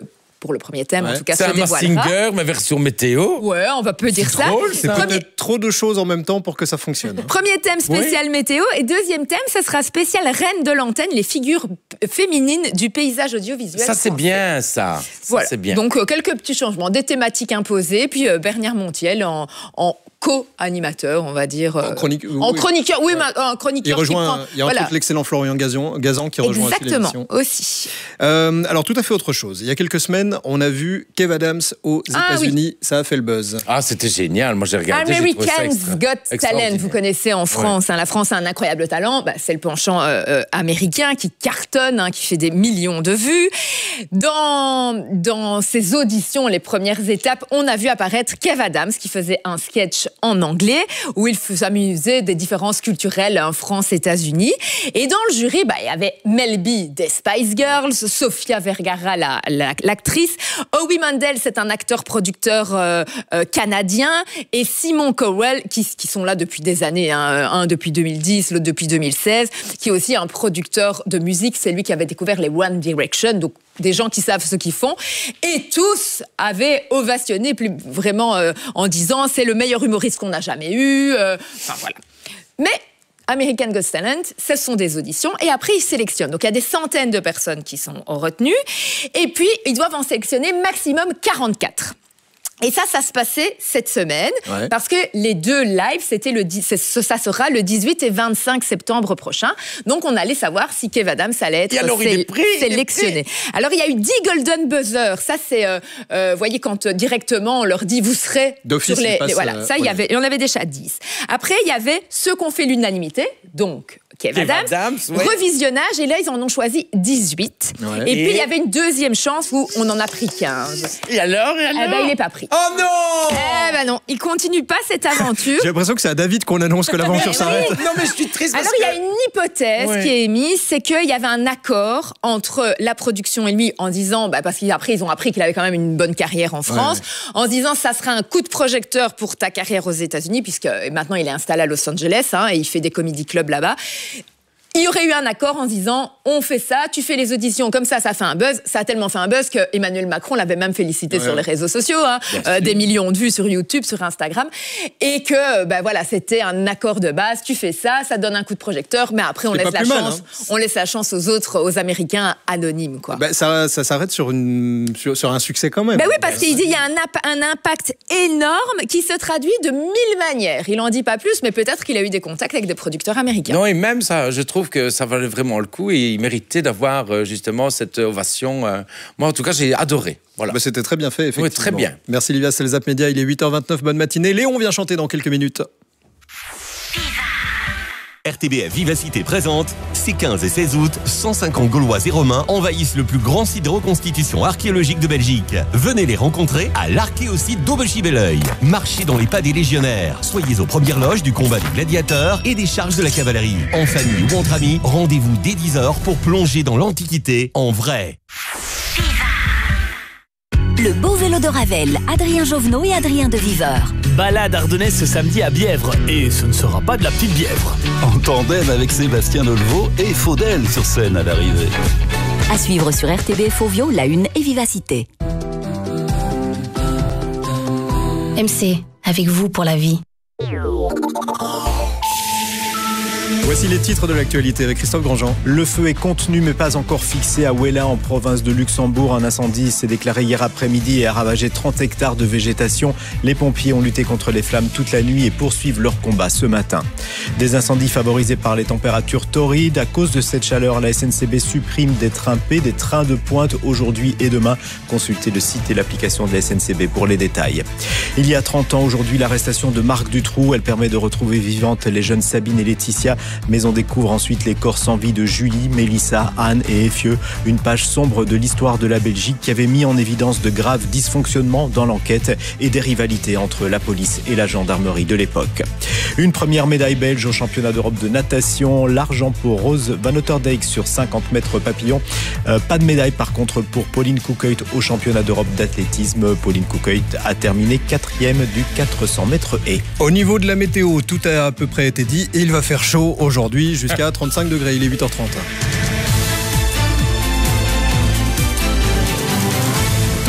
pour le premier thème, en tout cas, c'est se un dévoilera. Mazinger, mais version météo. Ouais, on peut dire ça. C'est peut-être trop de choses en même temps pour que ça fonctionne. Premier thème spécial météo et deuxième thème, ce sera spécial reine de l'antenne, les figures féminines du paysage audiovisuel. Ça, c'est bien, ça. Voilà. C'est bien. Donc, quelques petits changements, des thématiques imposées, puis Bernard Montiel en co-animateur, on va dire. En chroniqueur, un chroniqueur. Il y a entre l'excellent Florian Gazan qui rejoint Exactement, aussi l'émission. Alors, tout à fait autre chose. Il y a quelques semaines, on a vu Kev Adams aux États-Unis. Oui. Ça a fait le buzz. Ah, c'était génial. Moi, j'ai regardé. American's Got Talent, vous connaissez en France. La France a un incroyable talent. C'est le penchant américain qui cartonne, qui fait des millions de vues. Dans ses auditions, les premières étapes, on a vu apparaître Kev Adams qui faisait un sketch en anglais où il s'amusait des différences culturelles en France, États-Unis. Et dans le jury, il y avait Mel B des Spice Girls, Sofia Vergara, l'actrice, Howie Mandel, c'est un acteur-producteur canadien, et Simon Cowell, qui sont là depuis des années, un depuis 2010, l'autre depuis 2016, qui est aussi un producteur de musique. C'est lui qui avait découvert les One Direction, donc des gens qui savent ce qu'ils font, et tous avaient ovationné vraiment en disant c'est le meilleur humoriste qu'on a jamais eu. Voilà. Mais American Got Talent, ce sont des auditions, et après ils sélectionnent. Donc il y a des centaines de personnes qui sont retenues, et puis ils doivent en sélectionner maximum 44. Et ça se passait cette semaine, parce que les deux lives, ça sera le 18 et 25 septembre prochain. Donc, on allait savoir si Kev Adams allait être sélectionné. Alors, il y a eu 10 Golden Buzzer. Ça, c'est, vous voyez, quand directement on leur dit, vous serez d'office, sur voilà, ça, il y en avait déjà 10. Après, il y avait ceux qui ont fait l'unanimité, donc Kev Adams, revisionnage, et là, ils en ont choisi 18. Et puis, il y avait une deuxième chance où on en a pris 15. Et alors il n'est pas pris. Oh non! Non, il continue pas cette aventure. J'ai l'impression que c'est à David qu'on annonce que l'aventure s'arrête. Non, mais je suis triste. Alors, il y a une hypothèse qui est émise, c'est qu'il y avait un accord entre la production et lui en disant, parce qu'après, ils ont appris qu'il avait quand même une bonne carrière en France, en disant, ça sera un coup de projecteur pour ta carrière aux États-Unis, puisque maintenant, il est installé à Los Angeles, et il fait des comedy clubs là-bas. Il y aurait eu un accord en disant, on fait ça, tu fais les auditions, comme ça fait un buzz. Ça a tellement fait un buzz que Emmanuel Macron l'avait même félicité sur les réseaux sociaux, des millions de vues sur YouTube, sur Instagram, et que c'était un accord de base. Tu fais ça, ça donne un coup de projecteur, mais après on laisse la chance aux autres, aux Américains anonymes, quoi. Ça s'arrête sur un succès quand même. Oui, parce qu'il dit il y a un impact énorme qui se traduit de 1000 manières. Il en dit pas plus, mais peut-être qu'il a eu des contacts avec des producteurs américains. Non, et même ça, je trouve que ça valait vraiment le coup, et il méritait d'avoir justement cette ovation. Moi, en tout cas, j'ai adoré. Voilà. C'était très bien fait, effectivement. Oui, très bien. Merci Livia, c'est le Zap Média, il est 8h29, bonne matinée. Léon vient chanter dans quelques minutes. RTBF Vivacité présente, ces 15 et 16 août, 150 Gaulois et Romains envahissent le plus grand site de reconstitution archéologique de Belgique. Venez les rencontrer à l'archéosite d'Aubechy-Belleuil. Marchez dans les pas des légionnaires. Soyez aux premières loges du combat des gladiateurs et des charges de la cavalerie. En famille ou entre amis, rendez-vous dès 10h pour plonger dans l'Antiquité en vrai. Le beau vélo de Ravel, Adrien Jovenot et Adrien de Viveur. Balade ardennaise ce samedi à Bièvre, et ce ne sera pas de la petite Bièvre. En tandem avec Sébastien Dolleveau et Faudel sur scène à l'arrivée. À suivre sur RTBF Ovio, La Une et Vivacité. MC, avec vous pour la vie. Voici les titres de l'actualité avec Christophe Grandjean. Le feu est contenu mais pas encore fixé à Ouélin en province de Luxembourg. Un incendie s'est déclaré hier après-midi et a ravagé 30 hectares de végétation. Les pompiers ont lutté contre les flammes toute la nuit et poursuivent leur combat ce matin. Des incendies favorisés par les températures torrides. À cause de cette chaleur, la SNCB supprime des trains P, des trains de pointe aujourd'hui et demain. Consultez le site et l'application de la SNCB pour les détails. Il y a 30 ans aujourd'hui, l'arrestation de Marc Dutroux. Elle permet de retrouver vivantes les jeunes Sabine et Laetitia. Mais on découvre ensuite les corps sans vie de Julie, Mélissa, Anne et Effieux. Une page sombre de l'histoire de la Belgique qui avait mis en évidence de graves dysfonctionnements dans l'enquête et des rivalités entre la police et la gendarmerie de l'époque. Une première médaille belge au championnat d'Europe de natation. L'argent pour Rose Van Otterdijk sur 50 mètres papillon. Pas de médaille par contre pour Pauline Koekhuis au championnat d'Europe d'athlétisme. Pauline Koekhuis a terminé 4e du 400 mètres haies. Au niveau de la météo, tout a à peu près été dit. Il va faire chaud aujourd'hui jusqu'à 35 degrés. Il est 8h30. Tout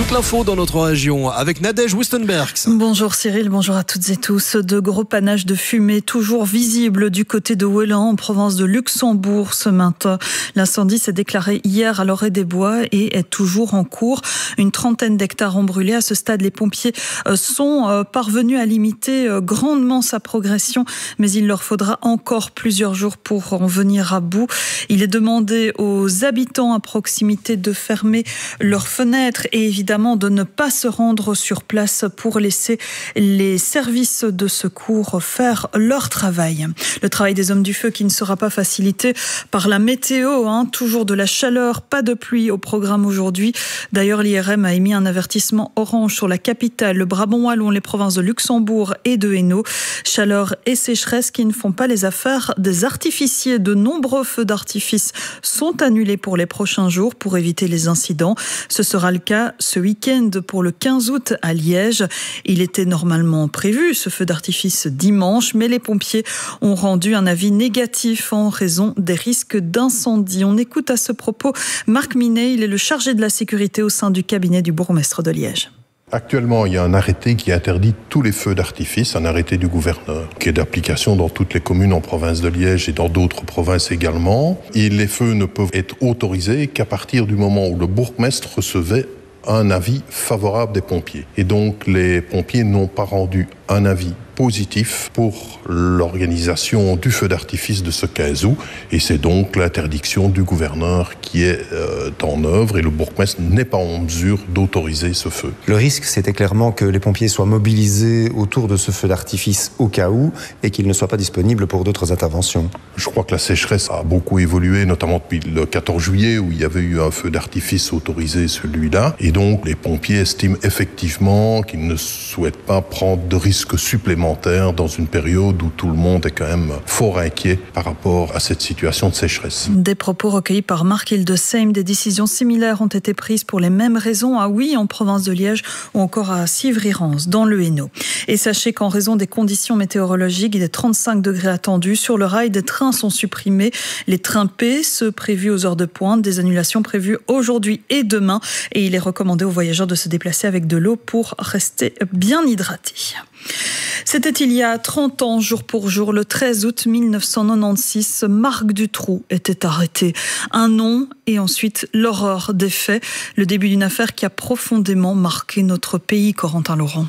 Toute l'info dans notre région avec Nadège Wustenbergs. Bonjour Cyril, bonjour à toutes et tous. De gros panaches de fumée toujours visibles du côté de Ouélan en province de Luxembourg ce matin. L'incendie s'est déclaré hier à l'Orée des Bois et est toujours en cours. Une trentaine d'hectares ont brûlé. À ce stade, les pompiers sont parvenus à limiter grandement sa progression, mais il leur faudra encore plusieurs jours pour en venir à bout. Il est demandé aux habitants à proximité de fermer leurs fenêtres et évidemment de ne pas se rendre sur place pour laisser les services de secours faire leur travail. Le travail des hommes du feu qui ne sera pas facilité par la météo, toujours de la chaleur, pas de pluie au programme aujourd'hui. D'ailleurs, l'IRM a émis un avertissement orange sur la capitale, le Brabant wallon, les provinces de Luxembourg et de Hainaut. Chaleur et sécheresse qui ne font pas les affaires des artificiers. De nombreux feux d'artifice sont annulés pour les prochains jours pour éviter les incidents. Ce sera le cas ce week-end pour le 15 août à Liège. Il était normalement prévu ce feu d'artifice dimanche, mais les pompiers ont rendu un avis négatif en raison des risques d'incendie. On écoute à ce propos Marc Minet, il est le chargé de la sécurité au sein du cabinet du bourgmestre de Liège. Actuellement, il y a un arrêté qui interdit tous les feux d'artifice, un arrêté du gouverneur, qui est d'application dans toutes les communes en province de Liège et dans d'autres provinces également. Et les feux ne peuvent être autorisés qu'à partir du moment où le bourgmestre recevait un avis favorable des pompiers. Et donc, les pompiers n'ont pas rendu un avis positif pour l'organisation du feu d'artifice de ce 15 août. Et c'est donc l'interdiction du gouverneur qui est en œuvre et le bourgmestre n'est pas en mesure d'autoriser ce feu. Le risque, c'était clairement que les pompiers soient mobilisés autour de ce feu d'artifice au cas où et qu'ils ne soient pas disponibles pour d'autres interventions. Je crois que la sécheresse a beaucoup évolué, notamment depuis le 14 juillet où il y avait eu un feu d'artifice autorisé, celui-là. Et donc, les pompiers estiment effectivement qu'ils ne souhaitent pas prendre de risques supplémentaires dans une période où tout le monde est quand même fort inquiet par rapport à cette situation de sécheresse. Des propos recueillis par Marc Hildesheim. Des décisions similaires ont été prises pour les mêmes raisons à Huy, en province de Liège, ou encore à Civry-Rance, dans le Hainaut. Et sachez qu'en raison des conditions météorologiques, il est 35 degrés attendus. Sur le rail, des trains sont supprimés. Les trains P, ceux prévus aux heures de pointe, des annulations prévues aujourd'hui et demain. Et il est recommandé aux voyageurs de se déplacer avec de l'eau pour rester bien hydratés. C'était il y a 30 ans, jour pour jour, le 13 août 1996, Marc Dutroux était arrêté. Un nom et ensuite l'horreur des faits. Le début d'une affaire qui a profondément marqué notre pays, Corentin Laurent.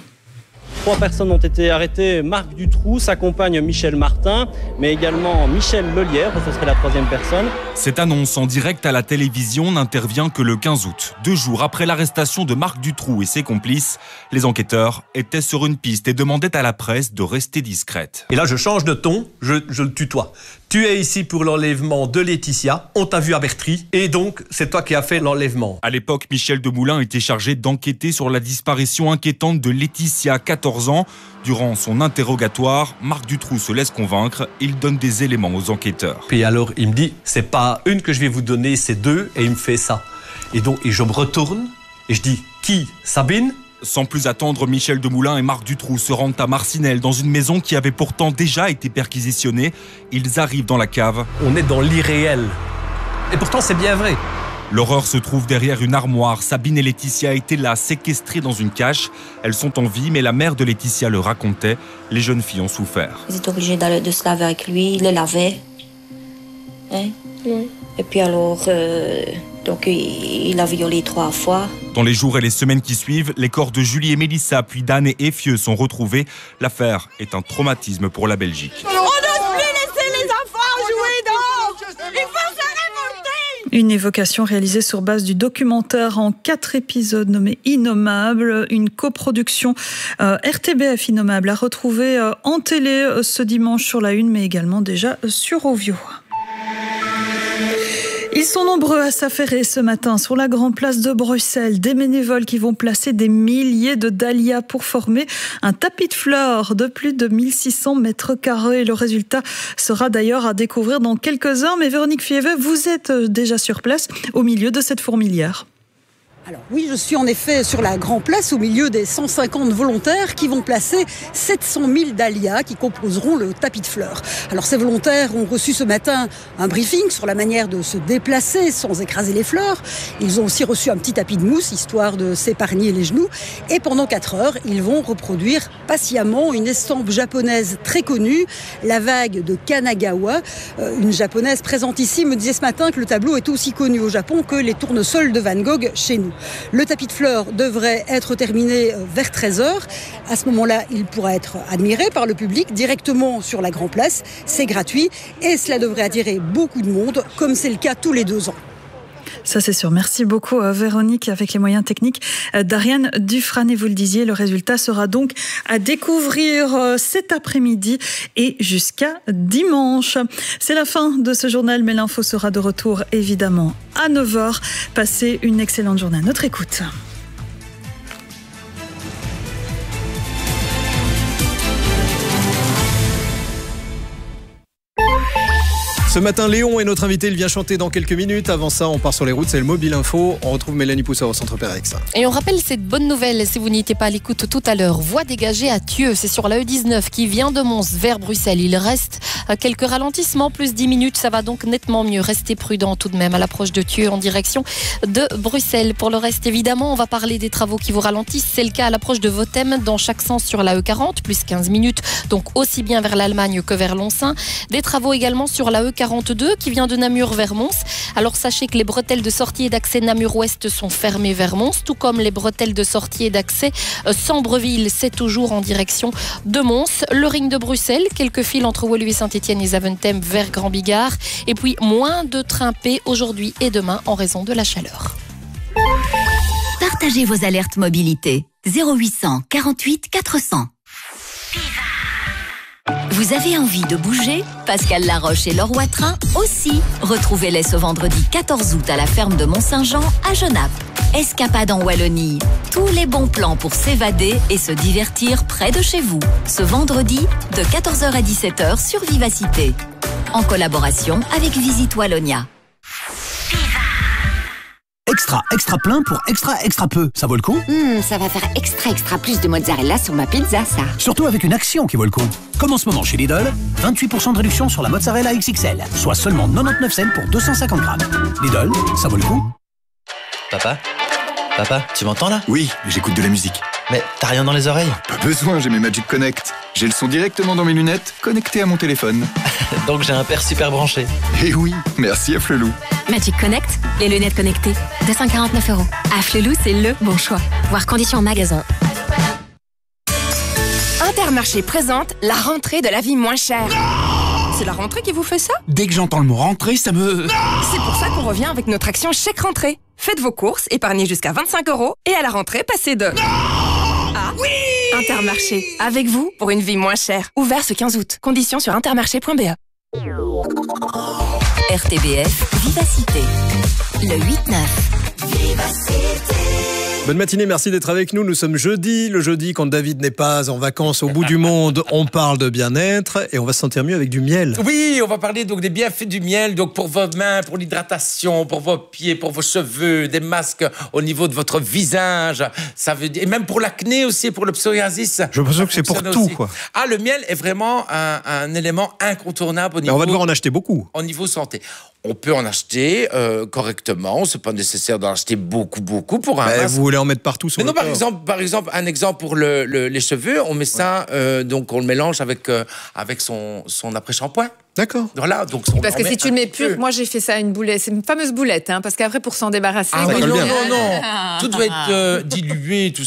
3 personnes ont été arrêtées. Marc Dutroux, sa compagne Michel Martin, mais également Michel Lelière, ce serait la 3e personne. Cette annonce en direct à la télévision n'intervient que le 15 août. 2 jours après l'arrestation de Marc Dutroux et ses complices, les enquêteurs étaient sur une piste et demandaient à la presse de rester discrète. Et là, je change de ton, je le tutoie. Tu es ici pour l'enlèvement de Laetitia, on t'a vu à Bertry, et donc c'est toi qui as fait l'enlèvement. À l'époque, Michel Demoulin était chargé d'enquêter sur la disparition inquiétante de Laetitia, 14 ans. Durant son interrogatoire, Marc Dutroux se laisse convaincre, il donne des éléments aux enquêteurs. Puis alors, il me dit, c'est pas une que je vais vous donner, c'est 2, et il me fait ça. Et je me retourne, et je dis, qui? Sabine? Sans plus attendre, Michel Demoulin et Marc Dutroux se rendent à Marcinelle, dans une maison qui avait pourtant déjà été perquisitionnée. Ils arrivent dans la cave. On est dans l'irréel. Et pourtant, c'est bien vrai. L'horreur se trouve derrière une armoire. Sabine et Laetitia étaient là, séquestrées dans une cache. Elles sont en vie, mais la mère de Laetitia le racontait. Les jeunes filles ont souffert. Ils étaient obligés de se laver avec lui, il les lavait. Et puis alors, donc il a violé 3 fois. Dans les jours et les semaines qui suivent, les corps de Julie et Mélissa, puis d'Anne et Effieux sont retrouvés. L'affaire est un traumatisme pour la Belgique. On n'ose plus laisser les enfants jouer dehors. Il faut se révolter. Une évocation réalisée sur base du documentaire en 4 épisodes nommé Innommable, une coproduction RTBF Innommable à retrouver en télé ce dimanche sur la 1, mais également déjà sur Ovio. Ils sont nombreux à s'affairer ce matin sur la grande place de Bruxelles. Des bénévoles qui vont placer des milliers de dahlias pour former un tapis de fleurs de plus de 1600 mètres carrés. Le résultat sera d'ailleurs à découvrir dans quelques heures. Mais Véronique Fievet, vous êtes déjà sur place au milieu de cette fourmilière. Alors oui, je suis en effet sur la Grand Place au milieu des 150 volontaires qui vont placer 700 000 dahlias qui composeront le tapis de fleurs. Alors ces volontaires ont reçu ce matin un briefing sur la manière de se déplacer sans écraser les fleurs. Ils ont aussi reçu un petit tapis de mousse histoire de s'épargner les genoux. Et pendant 4 heures, ils vont reproduire patiemment une estampe japonaise très connue, la vague de Kanagawa. Une japonaise présente ici me disait ce matin que le tableau est aussi connu au Japon que les tournesols de Van Gogh chez nous. Le tapis de fleurs devrait être terminé vers 13h. À ce moment-là, il pourra être admiré par le public directement sur la Grand Place. C'est gratuit et cela devrait attirer beaucoup de monde, comme c'est le cas tous les 2 ans. Ça, c'est sûr. Merci beaucoup, Véronique, avec les moyens techniques d'Ariane Dufresne. Et vous le disiez, le résultat sera donc à découvrir cet après-midi et jusqu'à dimanche. C'est la fin de ce journal, mais l'info sera de retour, évidemment, à 9h. Passez une excellente journée à notre écoute. Ce matin, Léon est notre invité, il vient chanter dans quelques minutes. Avant ça, on part sur les routes, c'est le Mobile Info. On retrouve Mélanie Poussard au Centre Pérex. Et on rappelle cette bonne nouvelle, si vous n'étiez pas à l'écoute tout à l'heure. Voie dégagée à Thieux, c'est sur la E19 qui vient de Mons vers Bruxelles. Il reste quelques ralentissements, plus 10 minutes, ça va donc nettement mieux. Restez prudents tout de même à l'approche de Thieux en direction de Bruxelles. Pour le reste, évidemment, on va parler des travaux qui vous ralentissent. C'est le cas à l'approche de Vothem, dans chaque sens sur la E40, plus 15 minutes, donc aussi bien vers l'Allemagne que vers Lonsin. Des travaux également sur la E42 qui vient de Namur vers Mons. Alors sachez que les bretelles de sortie et d'accès Namur-Ouest sont fermées vers Mons, tout comme les bretelles de sortie et d'accès Sambreville, c'est toujours en direction de Mons. Le ring de Bruxelles, quelques files entre Woluwe Saint-Étienne et Zaventem vers Grand Bigard. Et puis moins de trains P aujourd'hui et demain en raison de la chaleur. Partagez vos alertes mobilité. 0800 48 400. Vous avez envie de bouger? Pascal Laroche et Laure Watrin aussi. Retrouvez-les ce vendredi 14 août à la ferme de Mont-Saint-Jean à Genappe. Escapade en Wallonie. Tous les bons plans pour s'évader et se divertir près de chez vous. Ce vendredi de 14h à 17h sur Vivacité. En collaboration avec Visite Wallonia. Extra plein pour extra peu. Ça vaut le coup? Ça va faire extra plus de mozzarella sur ma pizza, ça. Surtout avec une action qui vaut le coup. Comme en ce moment chez Lidl, 28% de réduction sur la mozzarella XXL, soit seulement 99 cents pour 250 grammes. Lidl, ça vaut le coup. Papa, tu m'entends là? Oui, j'écoute de la musique. Mais t'as rien dans les oreilles? Pas besoin, j'ai mes Magic Connect. J'ai le son directement dans mes lunettes, connecté à mon téléphone. Donc j'ai un père super branché. Eh oui, merci à Flelou. Magic Connect, les lunettes connectées, 249 €. À Flelou, c'est le bon choix. Voir conditions en magasin. Intermarché présente la rentrée de la vie moins chère. C'est la rentrée qui vous fait ça? Dès que j'entends le mot rentrée, ça me... C'est pour ça qu'on revient avec notre action chèque rentrée. Faites vos courses, épargnez jusqu'à 25 € et à la rentrée, passez de... Ah oui! Intermarché, avec vous pour une vie moins chère. Ouvert ce 15 août. Conditions sur intermarché.be. RTBF Vivacité. Le 8-9. Vivacité. Bonne matinée, merci d'être avec nous. Nous sommes jeudi. Le jeudi, quand David n'est pas en vacances au bout du monde, on parle de bien-être et on va se sentir mieux avec du miel. Oui, on va parler donc des bienfaits du miel, donc pour vos mains, pour l'hydratation, pour vos pieds, pour vos cheveux, des masques au niveau de votre visage. Ça veut dire, et même pour l'acné aussi, pour le psoriasis. Je pense que c'est pour tout, aussi. Quoi. Ah, le miel est vraiment un élément incontournable au niveau. Mais on va devoir en acheter beaucoup. Au niveau santé. On peut en acheter correctement. C'est pas nécessaire d'en acheter beaucoup pour un masque. Vous voulez en mettre partout sur le corps. Par exemple, un exemple pour les cheveux, on met ça, donc on le mélange avec son après-shampoing. D'accord. Voilà, donc parce que si tu le mets pur, moi j'ai fait ça à une boulette, c'est une fameuse boulette, parce qu'après pour s'en débarrasser. Ah oui, non. Tout doit être dilué, tout